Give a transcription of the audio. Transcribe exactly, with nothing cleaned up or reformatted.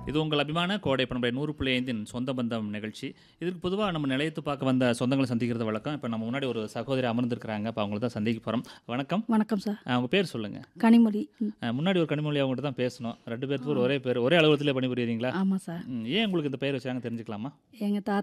இது உங்கள் அபிமான கோடை பண்பலை நூறு புள்ளி ஐந்தின் சொந்த பந்தம் நிகழ்ச்சி. இதுக்கு பொதுவாக நம்ம நிலையத்து பார்க்க வந்த சொந்தங்களை சந்திக்கிறது வழக்கம். இப்போ நம்ம முன்னாடி ஒரு சகோதரி அமர்ந்திருக்கிறாங்க. இப்போ அவங்கள தான் சந்திக்க போகிறோம். வணக்கம். வணக்கம் சார். அவங்க பேர் சொல்லுங்கள். கனிமொழி. முன்னாடி ஒரு கனிமொழி அவங்ககிட்ட தான் பேசணும். ரெண்டு பேருக்கு ஒரே பேர், ஒரே அலுவலகத்திலே பணிபுரியுறீங்களா? ஆமாம் சார். ஏன் உங்களுக்கு இந்த பெயர் வச்சாங்க தெரிஞ்சுக்கலாமா? எங்கள் தாத்தா